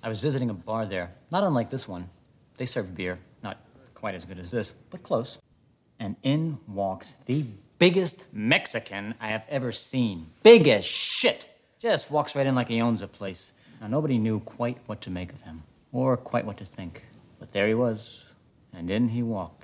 I was visiting a bar there, not unlike this one. They served beer, not quite as good as this, but close. And in walks the biggest Mexican I have ever seen. Big as shit. Just walks right in like he owns the place. Now, nobody knew quite what to make of him, or quite what to think. But there he was, and in he walked.